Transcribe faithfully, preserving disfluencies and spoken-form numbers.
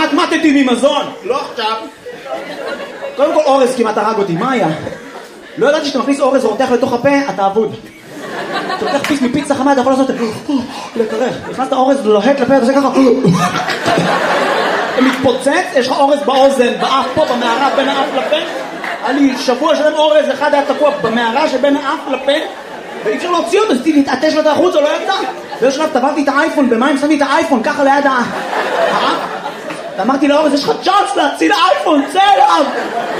כמעט מתתי ממזון. לא עכשיו. קודם כל אורז כמעט הרג אותי, מה היה? לא ידעתי שאתה מכניס אורז ורותח לתוך הפה, אתה אבוד. אתה לוקח פיס מפיצה חמה, אתה יכול לעשות לקרח. נכנסת אורז לוהט לפה, אתה עושה ככה. מתפוצץ, יש לך אורז באוזן, באף פה, במערה, בין האף לפה. היה לי שבוע שלם אורז, אחד היה תקוע במערה שבין האף לפה, ואי אפשר להוציא אותו, אז תתעטש לו את החוץ, או לא יצא. באיזשהו שלב טבעתי את האייפון, במים שמתי את האייפון, ככה ליד האף. ואמרתי לאורז, יש לך צ'אנס להציל האייפון, צא אליו!